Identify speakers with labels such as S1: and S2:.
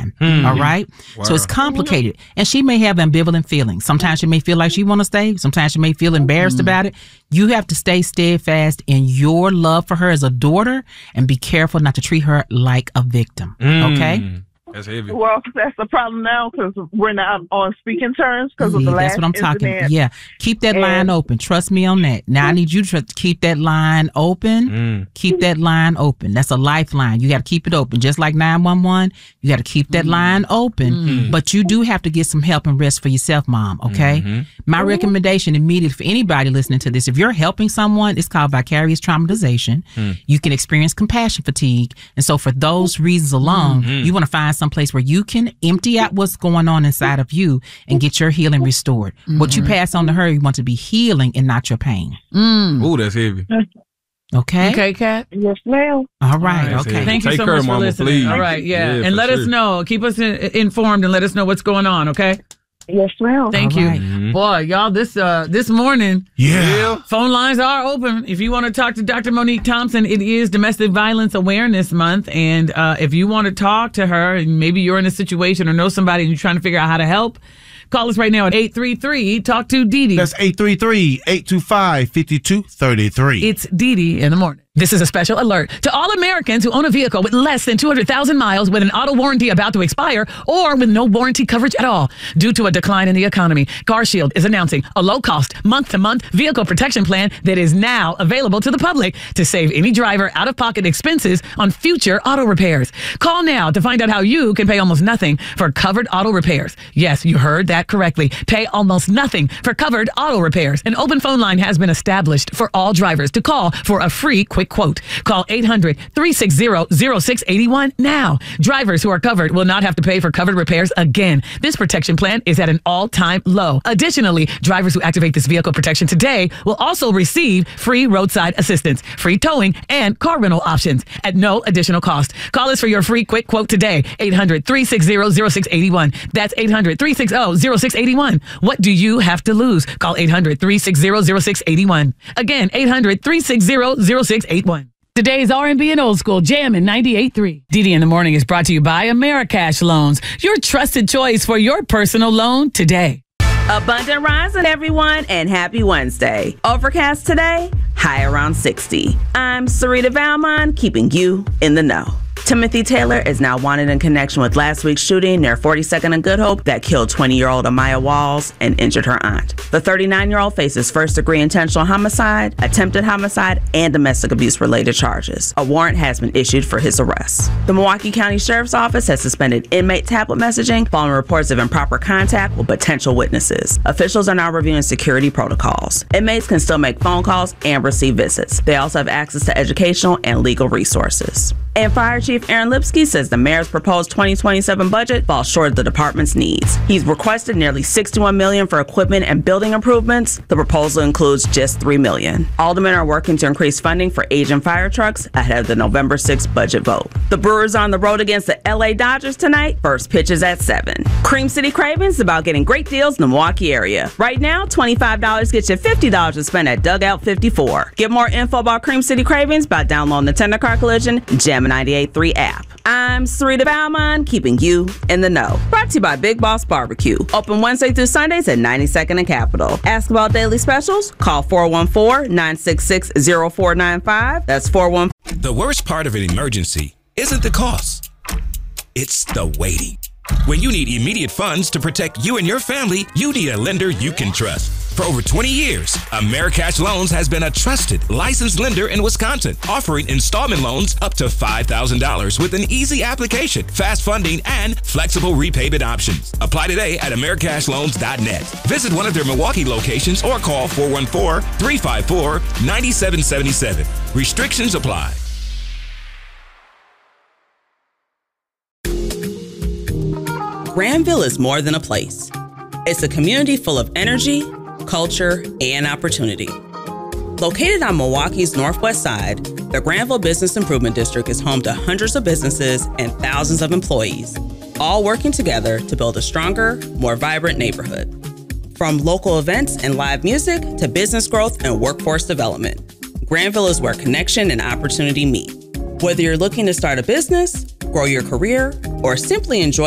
S1: man. All right? Wow. So it's complicated. And she may have ambivalent feelings. Sometimes she may feel like she want to stay. Sometimes she may feel embarrassed about it. You have to stay steadfast in your love for her as a daughter and be careful not to treat her like a victim. Okay?
S2: That's heavy.
S3: Well, that's the problem now because we're not on speaking terms because of the last
S1: That's what I'm talking
S3: incident.
S1: Yeah. Keep that line open. Trust me on that. Now, I need you to keep that line open. Keep that line open. That's a lifeline. You got to keep it open. Just like 911, you got to keep that line open. But you do have to get some help and rest for yourself, Mom, okay? My recommendation immediately for anybody listening to this, if you're helping someone, it's called vicarious traumatization. You can experience compassion fatigue. And so for those reasons alone, you want to find some place where you can empty out what's going on inside of you and get your healing restored. What you pass on to her, you want to be healing and not your pain.
S2: Oh, that's heavy.
S1: Okay?
S4: Okay, Kat?
S3: Yes, ma'am.
S1: All right. Okay.
S4: Thank you
S2: Take
S4: so
S2: care,
S4: much for
S2: Mama,
S4: listening.
S2: please.
S4: All right, yeah.
S2: Yeah,
S4: And
S2: for
S4: let us
S2: sure.
S4: know. Keep us informed and let us know what's going on, okay?
S3: Yes, ma'am.
S4: Thank
S1: All
S4: you.
S1: right.
S4: Boy, y'all, this morning, phone lines are open. If you want to talk to Dr. Monique Thompson, it is Domestic Violence Awareness Month. And if you want to talk to her and maybe you're in a situation or know somebody and you're trying to figure out how to help, call us right now at 833 Talk to Dee Dee.
S5: That's 833-825-5233.
S4: It's Dee Dee in the morning. This is a special alert to all Americans who own a vehicle with less than 200,000 miles with an auto warranty about to expire or with no warranty coverage at all. Due to a decline in the economy, CarShield is announcing a low-cost, month-to-month vehicle protection plan that is now available to the public to save any driver out-of-pocket expenses on future auto repairs. Call now to find out how you can pay almost nothing for covered auto repairs. Yes, you heard that correctly. Pay almost nothing for covered auto repairs. An open phone line has been established for all drivers to call for a free quick quote. Call 800-360-0681 now. Drivers who are covered will not have to pay for covered repairs again. This protection plan is at an all-time low. Additionally, drivers who activate this vehicle protection today will also receive free roadside assistance, free towing, and car rental options at no additional cost. Call us for your free quick quote today. 800-360-0681. That's 800-360-0681. What do you have to lose? Call 800-360-0681. Again, 800-360-0681. Today's R&B and Old School Jam in 98.3. Dee Dee in the Morning is brought to you by Americash Loans, your trusted choice for your personal loan today.
S6: Abundant rising, everyone, and happy Wednesday. Overcast today, high around 60. I'm Sarita Valmont, keeping you in the know. Timothy Taylor is now wanted in connection with last week's shooting near 42nd and Good Hope that killed 20-year-old Amaya Walls and injured her aunt. The 39-year-old faces first-degree intentional homicide, attempted homicide, and domestic abuse-related charges. A warrant has been issued for his arrest. The Milwaukee County Sheriff's Office has suspended inmate tablet messaging following reports of improper contact with potential witnesses. Officials are now reviewing security protocols. Inmates can still make phone calls and receive visits. They also have access to educational and legal resources. And Fire Chief Aaron Lipsky says the mayor's proposed 2027 budget falls short of the department's needs. He's requested nearly $61 million for equipment and building improvements. The proposal includes just $3 million. Aldermen are working to increase funding for aging fire trucks ahead of the November 6th budget vote. The Brewers are on the road against the LA Dodgers tonight. First pitch is at 7. Cream City Cravings is about getting great deals in the Milwaukee area. Right now, $25 gets you $50 to spend at Dugout 54. Get more info about Cream City Cravings by downloading the Tender Car Collision Gem 98.3 app. I'm Sarita Valmont, keeping you in the know. Brought to you by Big Boss Barbecue. Open Wednesday through Sundays at 92nd and Capitol. Ask about daily specials? Call 414-966-0495. That's 414.
S7: The worst part of an emergency isn't the cost. It's the waiting. When you need immediate funds to protect you and your family, you need a lender you can trust. For over 20 years, Americash Loans has been a trusted, licensed lender in Wisconsin, offering installment loans up to $5,000 with an easy application, fast funding, and flexible repayment options. Apply today at americashloans.net. Visit one of their Milwaukee locations or call 414-354-9777. Restrictions apply.
S6: Granville is more than a place. It's a community full of energy, culture, and opportunity. Located on Milwaukee's northwest side, the Granville Business Improvement District is home to hundreds of businesses and thousands of employees, all working together to build a stronger, more vibrant neighborhood. From local events and live music to business growth and workforce development, Granville is where connection and opportunity meet. Whether you're looking to start a business, grow your career, or simply enjoy